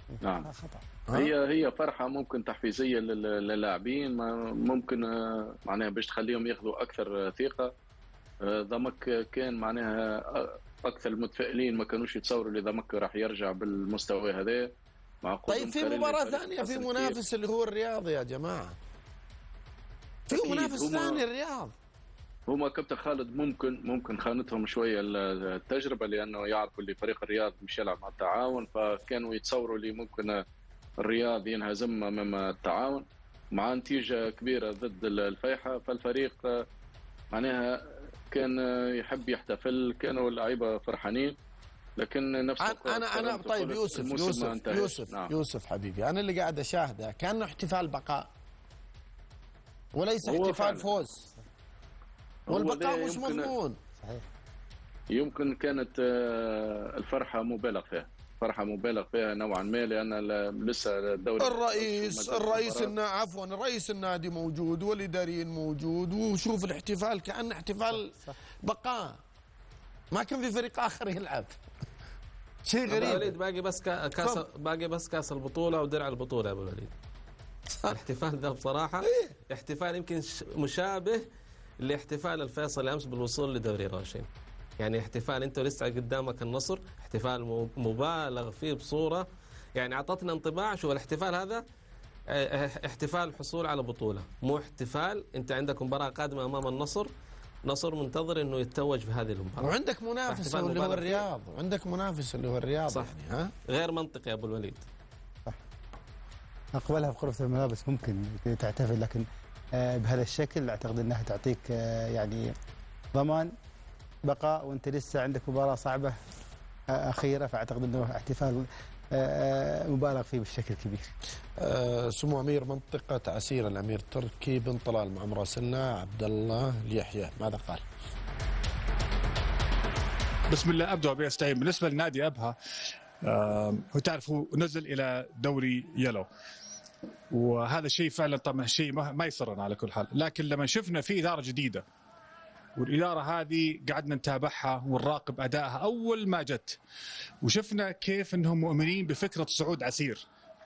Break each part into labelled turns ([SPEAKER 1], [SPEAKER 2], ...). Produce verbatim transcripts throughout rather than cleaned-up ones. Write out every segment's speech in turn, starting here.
[SPEAKER 1] نعم.
[SPEAKER 2] خطأ.
[SPEAKER 1] هي هي فرحة ممكن تحفيزية للاعبين، ممكن معناها باش تخليهم ياخذوا أكثر ثقة. ضمك كان معناها أكثر المتفائلين، ما كانوش يتصوروا اللي ضمك راح يرجع بالمستوى هذا.
[SPEAKER 2] طيب في مباراة ثانية في منافس اللي هو الرياض يا جماعة، في منافس ثاني الرياض.
[SPEAKER 1] هما كابتن خالد ممكن ممكن خانتهم شويه التجربه، لانه يعرفوا اللي فريق الرياض مش يلعب مع التعاون، فكانوا يتصوروا اللي ممكن الرياض ينهزم امام التعاون مع نتيجه كبيره ضد الفيحة. فالفريق معناها كان يحب يحتفل، كانوا اللعيبه فرحانين، لكن نفس
[SPEAKER 2] انا انا, أنا طيب يوسف يوسف يوسف نعم. يوسف حبيبي، انا اللي قاعد اشاهده كانه احتفال بقاء وليس احتفال فوز، والبقاء مش مضمون.
[SPEAKER 3] صحيح.
[SPEAKER 1] يمكن كانت الفرحه مبالغ فيها، فرحه مبالغ فيها نوعا ما، لان لسه الدوري
[SPEAKER 2] الرئيس الرئيس النا عفوا الرئيس النادي موجود والاداريين موجود، وشوف الاحتفال كأنه احتفال صح صح. بقاء، ما كان في فريق اخر يلعب. شيء غريب.
[SPEAKER 4] ابو الوليد باقي بس كاس، باقي بس كاس البطوله ودرع البطوله يا ابو الوليد. الاحتفال ده بصراحه احتفال يمكن مشابه لاحتفال الفيصل امس بالوصول لدوري راشين. يعني احتفال انت لسه قدامك النصر، احتفال مبالغ فيه بصوره، يعني اعطتنا انطباع شو الاحتفال هذا احتفال الحصول على بطوله، مو احتفال انت عندك مباراه قادمه امام النصر، نصر منتظر انه يتوج في هذه المباراه،
[SPEAKER 2] وعندك منافس اللي هو الرياض، وعندك منافس اللي هو الرياض.
[SPEAKER 4] صح.
[SPEAKER 2] يعني ها
[SPEAKER 4] غير منطقي يا ابو الوليد.
[SPEAKER 3] صح. اقبلها في غرفه الملابس ممكن تعتفل، لكن بهذا الشكل اعتقد انها تعطيك يعني ضمان بقاء وانت لسه عندك مباراه صعبه اخيره، فاعتقد انه احتفال مبالغ فيه بشكل كبير.
[SPEAKER 2] أه سمو امير منطقه عسير الامير تركي بن طلال مع مراسلنا عبد الله اليحيى، ماذا قال؟
[SPEAKER 5] بسم الله. ابدا باستعين بالنسبه لنادي ابها، آه هو تعرف هو نزل الى دوري يلو، وهذا الشيء فعلا طبعا شيء ما يسرنا على كل حال، لكن لما شفنا في اداره جديده والإدارة هذه قعدنا نتابعها ونراقب أدائها أول ما جت، وشفنا كيف أنهم مؤمنين بفكرة صعود عسير.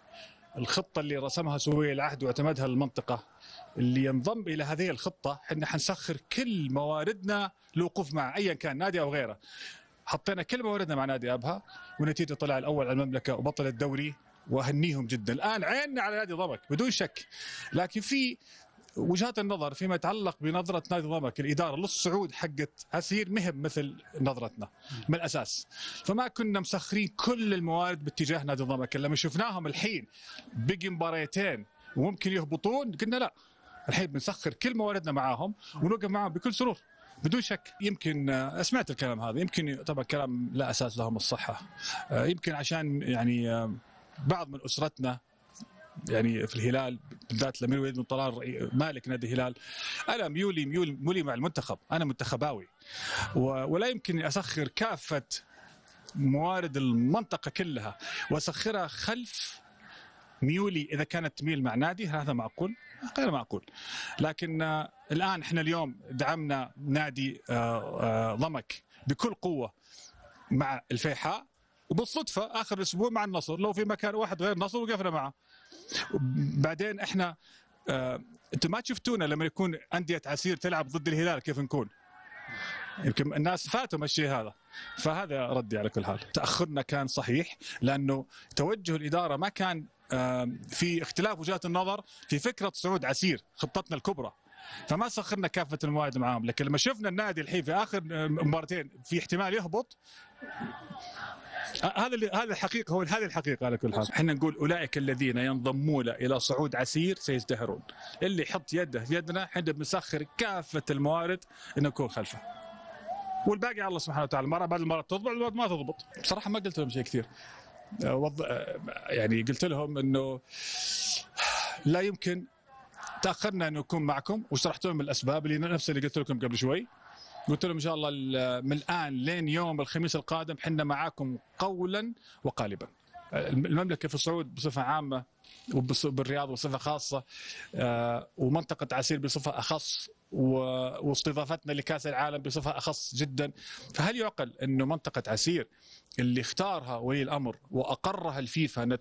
[SPEAKER 5] الخطة اللي رسمها سوي العهد واعتمدها المنطقة، اللي ينضم إلى هذه الخطة احنا حنسخر كل مواردنا للوقوف مع أيا كان نادي أو غيره. حطينا كل مواردنا مع نادي أبها، ونتيجة طلع الأول على المملكة وبطل الدوري، وأهنيهم جدا. الآن عيننا على نادي ضمك بدون شك، لكن في وجهات النظر فيما يتعلق بنظرة نادي ضمك الإدارة للصعود حقت عسير مهم مثل نظرتنا من الأساس، فما كنا مسخرين كل الموارد باتجاه نادي ضمك. لما شفناهم الحين بقي مباريتين وممكن يهبطون، قلنا لا، الحين بنسخر كل مواردنا معاهم ونوقف معاهم بكل سرور بدون شك. يمكن سمعت الكلام هذا، يمكن طبعا كلام لا أساس لهم الصحة، يمكن عشان يعني بعض من أسرتنا يعني في الهلال بالذات الامير وليد بن طلال مالك نادي الهلال، انا ميولي ميول مولي مع المنتخب، انا منتخباوي، ولا يمكن اسخر كافه موارد المنطقه كلها واسخرها خلف ميولي. اذا كانت تميل مع نادي هذا معقول؟ غير معقول. لكن آه الان احنا اليوم دعمنا نادي آه آه ضمك بكل قوه مع الفيحاء، وبالصدفه اخر اسبوع مع النصر، لو في مكان واحد غير النصر وقفنا معه. بعدين احنا آه، انتم ما شفتونا لما يكون انديه عسير تلعب ضد الهلال كيف نكون، يمكن الناس فاتهم الشيء هذا. فهذا ردي على كل حال. تاخرنا كان صحيح لانه توجه الاداره ما كان آه، في اختلاف وجهات النظر في فكره صعود عسير خطتنا الكبرى، فما سخرنا كافه الموارد معاهم. لكن لما شفنا النادي الحين في اخر مباراتين في احتمال يهبط، هذا هذا الحقيقه، هو هذه الحقيقه على كل حال. احنا نقول اولئك الذين ينضمون الى صعود عسير سيزدهرون، اللي يحط يده في يدنا احنا بنسخر كافه الموارد ان نكون خلفه، والباقي على الله سبحانه وتعالى. مره بعد المره تضبط بعد ما تضبط. بصراحه ما قلت لهم شيء كثير، يعني قلت لهم انه لا يمكن تاخرنا ان نكون معكم، وشرحت لهم الاسباب اللي نفس اللي قلت لكم قبل شوي. قلت لهم ان شاء الله من الان لين يوم الخميس القادم حنا معاكم قولا وقالبا. المملكه في الصعود بصفه عامه وبالرياض بصفه خاصه، ومنطقه عسير بصفه اخص، واستضافتنا لكاس العالم بصفه اخص جدا. فهل يعقل انه منطقه عسير اللي اختارها ولي الامر واقرها الفيفا